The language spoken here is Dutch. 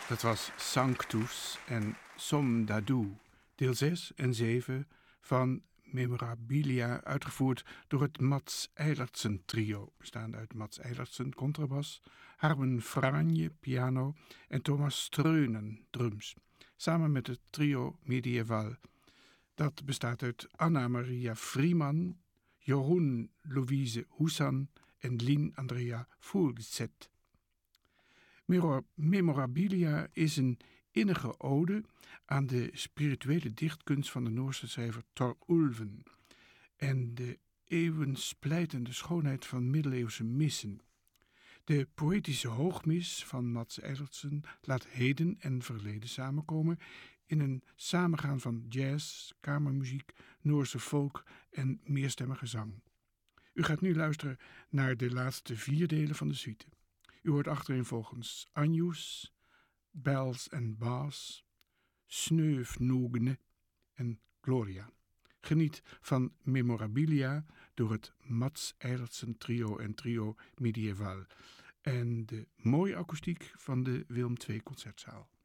Dat was Sanctus en Som Dadu, deel 6 en 7 van Memorabilia, uitgevoerd door het Mats Eilertsen trio, bestaande uit Mats Eilertsen, contrabas, Harmen Franje, piano en Thomas Streunen, drums, samen met het trio Medieval. Dat bestaat uit Anna Maria Vrieman, Jeroen Louise Hoesan en Lien Andrea Fulgzet. Memorabilia is een innige ode aan de spirituele dichtkunst van de Noorse schrijver Thor Ulven en de eeuwensplijtende schoonheid van middeleeuwse missen. De poëtische hoogmis van Mats Eilertsen laat heden en verleden samenkomen in een samengaan van jazz, kamermuziek, Noorse folk en meerstemmige zang. U gaat nu luisteren naar de laatste 4 delen van de suite. U hoort achtereenvolgens Agnus, Bells and Bass, Snøfnugene en Gloria. Geniet van Memorabilia door het Mats Eilertsen trio en trio Medieval en de mooie akoestiek van de Willem II Concertzaal.